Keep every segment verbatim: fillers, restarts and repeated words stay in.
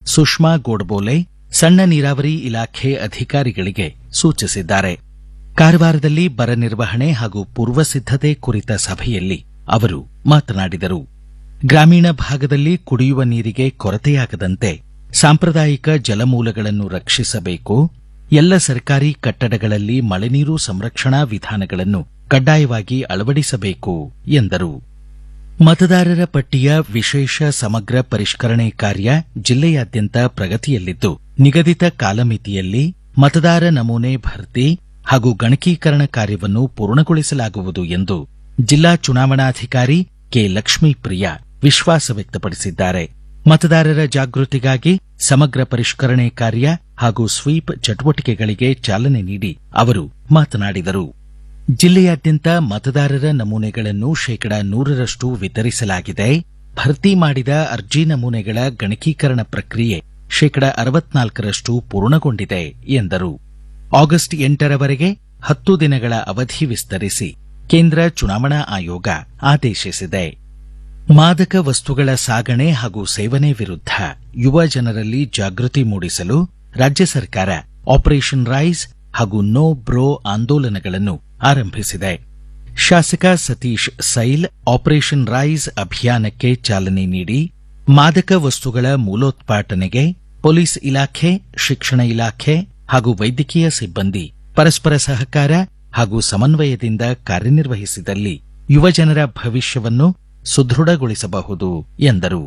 ಸುಷ್ಮಾ ಗೋಡ್ಬೋಲೆ ಸಣ್ಣ ನೀರಾವರಿ ಇಲಾಖೆ ಅಧಿಕಾರಿಗಳಿಗೆ ಸೂಚಿಸಿದ್ದಾರೆ. ಕಾರವಾರದಲ್ಲಿ ಬರ ನಿರ್ವಹಣೆ ಹಾಗೂ ಪೂರ್ವಸಿದ್ದತೆ ಕುರಿತ ಸಭೆಯಲ್ಲಿ ಅವರು ಮಾತನಾಡಿದರು. ಗ್ರಾಮೀಣ ಭಾಗದಲ್ಲಿ ಕುಡಿಯುವ ನೀರಿಗೆ ಕೊರತೆಯಾಗದಂತೆ ಸಾಂಪ್ರದಾಯಿಕ ಜಲಮೂಲಗಳನ್ನು ರಕ್ಷಿಸಬೇಕು. ಎಲ್ಲ ಸರ್ಕಾರಿ ಕಟ್ಟಡಗಳಲ್ಲಿ ಮಳೆನೀರು ಸಂರಕ್ಷಣಾ ವಿಧಾನಗಳನ್ನು ಕಡ್ಡಾಯವಾಗಿ ಅಳವಡಿಸಬೇಕು ಎಂದರು. ಮತದಾರರ ಪಟ್ಟಿಯ ವಿಶೇಷ ಸಮಗ್ರ ಪರಿಷ್ಕರಣೆ ಕಾರ್ಯ ಜಿಲ್ಲೆಯಾದ್ಯಂತ ಪ್ರಗತಿಯಲ್ಲಿದ್ದು, ನಿಗದಿತ ಕಾಲಮಿತಿಯಲ್ಲಿ ಮತದಾರ ನಮೂನೆ ಭರ್ತಿ ಹಾಗೂ ಗಣಕೀಕರಣ ಕಾರ್ಯವನ್ನು ಪೂರ್ಣಗೊಳಿಸಲಾಗುವುದು ಎಂದು ಜಿಲ್ಲಾ ಚುನಾವಣಾಧಿಕಾರಿ ಕೆ ಲಕ್ಷ್ಮೀಪ್ರಿಯಾ ವಿಶ್ವಾಸ ವ್ಯಕ್ತಪಡಿಸಿದ್ದಾರೆ. ಮತದಾರರ ಜಾಗೃತಿಗಾಗಿ ಸಮಗ್ರ ಪರಿಷ್ಕರಣೆ ಕಾರ್ಯ ಹಾಗೂ ಸ್ವೀಪ್ ಚಟುವಟಿಕೆಗಳಿಗೆ ಚಾಲನೆ ನೀಡಿ ಅವರು ಮಾತನಾಡಿದರು. ಜಿಲ್ಲೆಯಾದ್ಯಂತ ಮತದಾರರ ನಮೂನೆಗಳನ್ನು ಶೇಕಡಾ ನೂರರಷ್ಟು ವಿತರಿಸಲಾಗಿದೆ. ಭರ್ತಿ ಮಾಡಿದ ಅರ್ಜಿ ನಮೂನೆಗಳ ಗಣಕೀಕರಣ ಪ್ರಕ್ರಿಯೆ ಶೇಕಡಾ ಅರವತ್ನಾಲ್ಕರಷ್ಟು ಪೂರ್ಣಗೊಂಡಿದೆ ಎಂದರು. ಆಗಸ್ಟ್ ಎಂಟರವರೆಗೆ ಹತ್ತು ದಿನಗಳ ಅವಧಿ ವಿಸ್ತರಿಸಿ ಕೇಂದ್ರ ಚುನಾವಣಾ ಆಯೋಗ ಆದೇಶಿಸಿದೆ. ಮಾದಕ ವಸ್ತುಗಳ ಸಾಗಣೆ ಹಾಗೂ ಸೇವನೆ ವಿರುದ್ಧ ಯುವ ಜನರಲ್ಲಿ ಜಾಗೃತಿ ಮೂಡಿಸಲು ರಾಜ್ಯ ಸರ್ಕಾರ ಆಪರೇಷನ್ ರೈಸ್ ಹಾಗೂ ನೋ ಬ್ರೋ ಆಂದೋಲನಗಳನ್ನು ಆರಂಭಿಸಿದೆ. ಶಾಸಕ ಸತೀಶ್ ಸೈಲ್ ಆಪರೇಷನ್ ರೈಸ್ ಅಭಿಯಾನಕ್ಕೆ ಚಾಲನೆ ನೀಡಿ ಮಾದಕ ವಸ್ತುಗಳ ಮೂಲೋತ್ಪಾಟನೆಗೆ ಪೊಲೀಸ್ ಇಲಾಖೆ, ಶಿಕ್ಷಣ ಇಲಾಖೆ ಹಾಗೂ ವೈದ್ಯಕೀಯ ಸಿಬ್ಬಂದಿ ಪರಸ್ಪರ ಸಹಕಾರ ಹಾಗೂ ಸಮನ್ವಯದಿಂದ ಕಾರ್ಯನಿರ್ವಹಿಸಿದಲ್ಲಿ ಯುವಜನರ ಭವಿಷ್ಯವನ್ನು ಸುದೃಢಗೊಳಿಸಬಹುದು ಎಂದರು.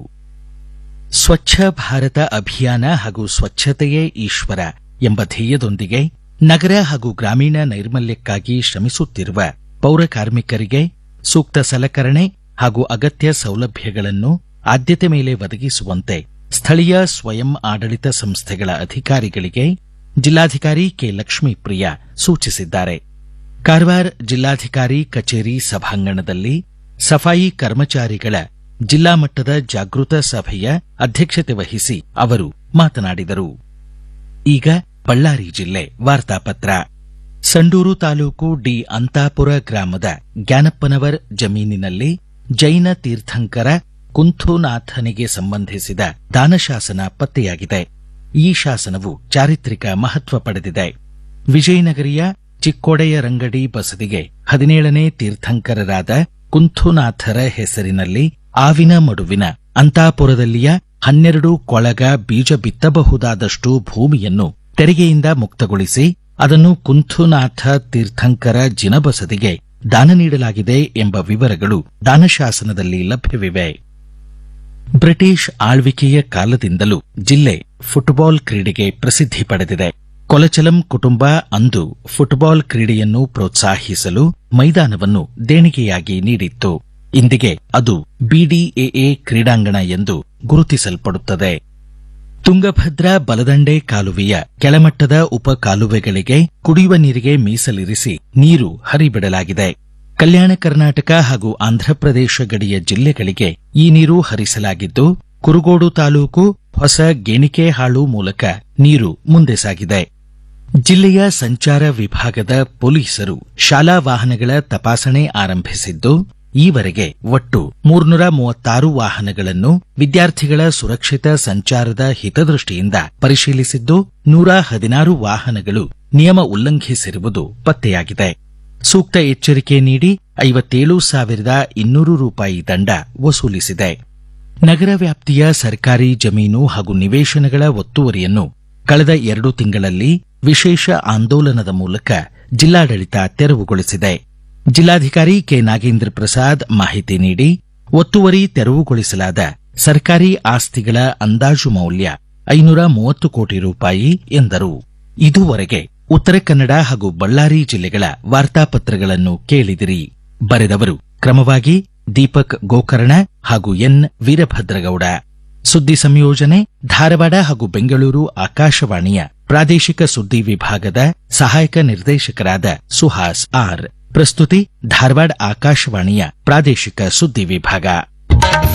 ಸ್ವಚ್ಛ ಭಾರತ ಅಭಿಯಾನ ಹಾಗೂ ಸ್ವಚ್ಛತೆಯೇ ಈಶ್ವರ ಎಂಬ ಧ್ಯೇಯದೊಂದಿಗೆ ನಗರ ಹಾಗೂ ಗ್ರಾಮೀಣ ನೈರ್ಮಲ್ಯಕ್ಕಾಗಿ ಶ್ರಮಿಸುತ್ತಿರುವ ಪೌರ ಕಾರ್ಮಿಕರಿಗೆ ಸೂಕ್ತ ಸಲಕರಣೆ ಹಾಗೂ ಅಗತ್ಯ ಸೌಲಭ್ಯಗಳನ್ನು ಆದ್ಯತೆ ಮೇಲೆ ಒದಗಿಸುವಂತೆ ಸ್ಥಳೀಯ ಸ್ವಯಂ ಆಡಳಿತ ಸಂಸ್ಥೆಗಳ ಅಧಿಕಾರಿಗಳಿಗೆ ಜಿಲ್ಲಾಧಿಕಾರಿ ಕೆ ಲಕ್ಷ್ಮೀಪ್ರಿಯಾ ಸೂಚಿಸಿದ್ದಾರೆ. ಕಾರವಾರ ಜಿಲ್ಲಾಧಿಕಾರಿ ಕಚೇರಿ ಸಭಾಂಗಣದಲ್ಲಿ ಸಫಾಯಿ ಕರ್ಮಚಾರಿಗಳ ಜಿಲ್ಲಾ ಮಟ್ಟದ ಜಾಗೃತ ಸಭೆಯ ಅಧ್ಯಕ್ಷತೆ ವಹಿಸಿ ಅವರು ಮಾತನಾಡಿದರು. ಈಗ ಬಳ್ಳಾರಿ ಜಿಲ್ಲೆ ವಾರ್ತಾಪತ್ರ. ಸಂಡೂರು ತಾಲೂಕು ಡಿ ಅಂತಾಪುರ ಗ್ರಾಮದ ಜ್ಞಾನಪ್ಪನವರ್ ಜಮೀನಿನಲ್ಲಿ ಜೈನ ತೀರ್ಥಂಕರ ಕುಂಥುನಾಥನಿಗೆ ಸಂಬಂಧಿಸಿದ ದಾನಶಾಸನ ಪತ್ತೆಯಾಗಿದೆ. ಈ ಶಾಸನವು ಚಾರಿತ್ರಿಕ ಮಹತ್ವ ಪಡೆದಿದೆ. ವಿಜಯನಗರಿಯ ಚಿಕ್ಕೋಡೆಯರಂಗಡಿ ಬಸದಿಗೆ ಹದಿನೇಳನೇ ತೀರ್ಥಂಕರರಾದ ಕುಂಥುನಾಥರ ಹೆಸರಿನಲ್ಲಿ ಆವಿನ ಮಡುವಿನ ಅಂತಾಪುರದಲ್ಲಿಯ ಹನ್ನೆರಡು ಕೊಳಗ ಬೀಜ ಬಿತ್ತಬಹುದಾದಷ್ಟು ಭೂಮಿಯನ್ನು ತೆರಿಗೆಯಿಂದ ಮುಕ್ತಗೊಳಿಸಿ ಅದನ್ನು ಕುಂಥುನಾಥ ತೀರ್ಥಂಕರ ಜಿನಬಸದಿಗೆ ದಾನ ನೀಡಲಾಗಿದೆ ಎಂಬ ವಿವರಗಳು ದಾನಶಾಸನದಲ್ಲಿ ಲಭ್ಯವಿವೆ. ಬ್ರಿಟಿಷ್ ಆಳ್ವಿಕೆಯ ಕಾಲದಿಂದಲೂ ಜಿಲ್ಲೆ ಫುಟ್ಬಾಲ್ ಕ್ರೀಡೆಗೆ ಪ್ರಸಿದ್ಧಿ ಪಡೆದಿದೆ. ಕೊಲಚಲಂ ಕುಟುಂಬ ಅಂದು ಫುಟ್ಬಾಲ್ ಕ್ರೀಡೆಯನ್ನು ಪ್ರೋತ್ಸಾಹಿಸಲು ಮೈದಾನವನ್ನು ದೇಣಿಗೆಯಾಗಿ ನೀಡಿತ್ತು. ಇಂದಿಗೆ ಅದು ಬಿಡಿಎಎ ಕ್ರೀಡಾಂಗಣ ಎಂದು ಗುರುತಿಸಲ್ಪಡುತ್ತದೆ. ತುಂಗಭದ್ರಾ ಬಲದಂಡೆ ಕಾಲುವೆಯ ಕೆಳಮಟ್ಟದ ಉಪ ಕಾಲುವೆಗಳಿಗೆ ಕುಡಿಯುವ ನೀರಿಗೆ ಮೀಸಲಿರಿಸಿ ನೀರು ಹರಿಬಿಡಲಾಗಿದೆ. ಕಲ್ಯಾಣ ಕರ್ನಾಟಕ ಹಾಗೂ ಆಂಧ್ರಪ್ರದೇಶ ಗಡಿಯ ಜಿಲ್ಲೆಗಳಿಗೆ ಈ ನೀರು ಹರಿಸಲಾಗಿದ್ದು, ಕುರುಗೋಡು ತಾಲೂಕು ಹೊಸ ಗೇಣಿಕೆಹಾಳು ಮೂಲಕ ನೀರು ಮುಂದೆ ಸಾಗಿದೆ. ಜಿಲ್ಲೆಯ ಸಂಚಾರ ವಿಭಾಗದ ಪೊಲೀಸರು ಶಾಲಾ ವಾಹನಗಳ ತಪಾಸಣೆ ಆರಂಭಿಸಿದ್ದು, ಈವರೆಗೆ ಒಟ್ಟು ಮೂರ್ನೂರ ಮೂವತ್ತಾರು ವಾಹನಗಳನ್ನು ವಿದ್ಯಾರ್ಥಿಗಳ ಸುರಕ್ಷಿತ ಸಂಚಾರದ ಹಿತದೃಷ್ಟಿಯಿಂದ ಪರಿಶೀಲಿಸಿದ್ದು, ನೂರ ಹದಿನಾರು ವಾಹನಗಳು ನಿಯಮ ಉಲ್ಲಂಘಿಸಿರುವುದು ಪತ್ತೆಯಾಗಿದೆ. ಸೂಕ್ತ ಎಚ್ಚರಿಕೆ ನೀಡಿ ಐವತ್ತೇಳು ಸಾವಿರದ ಇನ್ನೂರು ರೂಪಾಯಿ ದಂಡ ವಸೂಲಿಸಿದೆ. ನಗರ ವ್ಯಾಪ್ತಿಯ ಸರ್ಕಾರಿ ಜಮೀನು ಹಾಗೂ ನಿವೇಶನಗಳ ಒತ್ತುವರಿಯನ್ನು ಕಳೆದ ಎರಡು ತಿಂಗಳಲ್ಲಿ ವಿಶೇಷ ಆಂದೋಲನದ ಮೂಲಕ ಜಿಲ್ಲಾಡಳಿತ ತೆರವುಗೊಳಿಸಿದೆ. ಜಿಲ್ಲಾಧಿಕಾರಿ ಕೆ ನಾಗೇಂದ್ರ ಪ್ರಸಾದ್ ಮಾಹಿತಿ ನೀಡಿ, ಒತ್ತುವರಿ ತೆರವುಗೊಳಿಸಲಾದ ಸರ್ಕಾರಿ ಆಸ್ತಿಗಳ ಅಂದಾಜು ಮೌಲ್ಯ ಐನೂರ ಮೂವತ್ತು ಕೋಟಿ ರೂಪಾಯಿ ಎಂದರು. ಇದುವರೆಗೆ ಉತ್ತರ ಕನ್ನಡ ಹಾಗೂ ಬಳ್ಳಾರಿ ಜಿಲ್ಲೆಗಳ ವಾರ್ತಾಪತ್ರಗಳನ್ನು ಕೇಳಿದಿರಿ. ಬರೆದವರು ಕ್ರಮವಾಗಿ ದೀಪಕ್ ಗೋಕರ್ಣ ಹಾಗೂ ಎನ್ ವೀರಭದ್ರಗೌಡ. ಸುದ್ದಿ ಸಂಯೋಜನೆ ಧಾರವಾಡ ಹಾಗೂ ಬೆಂಗಳೂರು ಆಕಾಶವಾಣಿಯ ಪ್ರಾದೇಶಿಕ ಸುದ್ದಿ ವಿಭಾಗದ ಸಹಾಯಕ ನಿರ್ದೇಶಕರಾದ ಸುಹಾಸ್ ಆರ್. ಪ್ರಸ್ತುತಿ ಧಾರವಾಡ ಆಕಾಶವಾಣಿಯ ಪ್ರಾದೇಶಿಕ ಸುದ್ದಿ ವಿಭಾಗ.